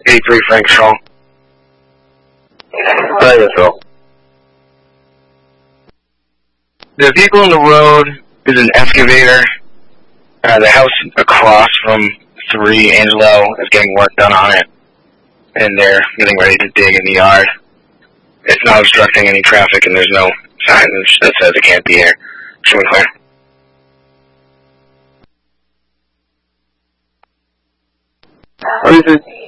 83 Frank Shaw. Yes, Phil. The vehicle on the road is an excavator. The house across from 3 Angelo is getting work done on it, and they're getting ready to dig in the yard. It's not obstructing any traffic, and there's no sign that says it can't be here. Should we clear? What is it?